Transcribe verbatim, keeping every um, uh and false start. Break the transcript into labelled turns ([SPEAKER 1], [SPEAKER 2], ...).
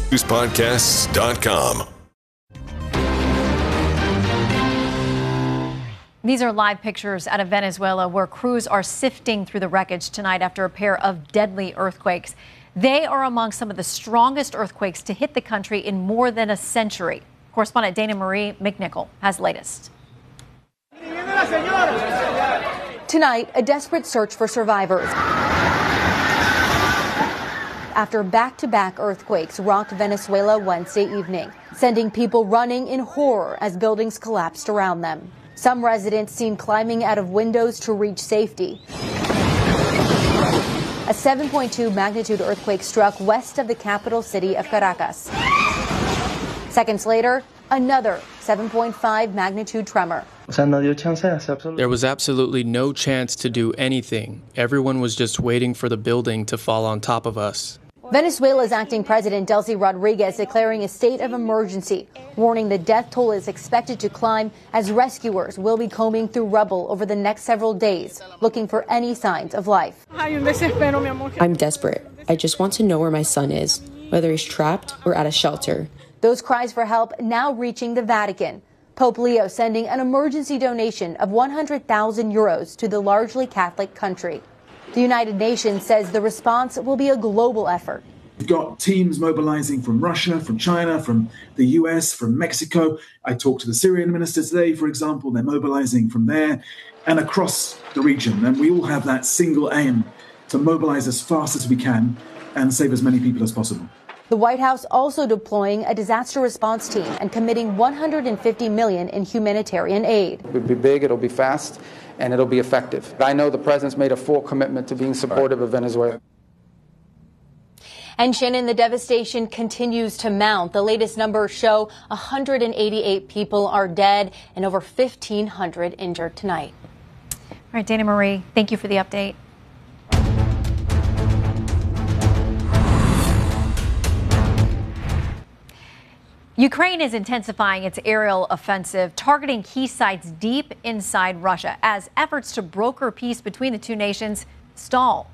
[SPEAKER 1] news podcasts dot com.
[SPEAKER 2] These are live pictures out of Venezuela, where crews are sifting through the wreckage tonight after a pair of deadly earthquakes. They are among some of the strongest earthquakes to hit the country in more than a century. Correspondent Dana Marie McNichol has the latest.
[SPEAKER 3] Tonight, a desperate search for survivors after back-to-back earthquakes rocked Venezuela Wednesday evening, sending people running in horror as buildings collapsed around them. Some residents seen climbing out of windows to reach safety. A seven point two magnitude earthquake struck west of the capital city of Caracas. Seconds later, another seven point five magnitude tremor.
[SPEAKER 4] There was absolutely no chance to do anything. Everyone was just waiting for the building to fall on top of us.
[SPEAKER 3] Venezuela's acting president, Delcy Rodriguez, declaring a state of emergency, warning the death toll is expected to climb as rescuers will be combing through rubble over the next several days, looking for any signs of life.
[SPEAKER 5] I'm desperate. I just want to know where my son is, whether he's trapped or at a shelter.
[SPEAKER 3] Those cries for help now reaching the Vatican. Pope Leo sending an emergency donation of one hundred thousand euros to the largely Catholic country. The United Nations says the response will be a global effort.
[SPEAKER 6] We've got teams mobilizing from Russia, from China, from the U S, from Mexico. I talked to the Syrian minister today, for example. They're mobilizing from there and across the region. And we all have that single aim to mobilize as fast as we can and save as many people as possible.
[SPEAKER 3] The White House also deploying a disaster response team and committing one hundred fifty million dollars in humanitarian aid.
[SPEAKER 7] It'll be big, it'll be fast, and it'll be effective. I know the president's made a full commitment to being supportive of Venezuela.
[SPEAKER 3] And Shannon, the devastation continues to mount. The latest numbers show one hundred eighty-eight people are dead and over fifteen hundred injured tonight.
[SPEAKER 2] All right, Dana Marie, thank you for the update. Ukraine is intensifying its aerial offensive, targeting key sites deep inside Russia as efforts to broker peace between the two nations stall.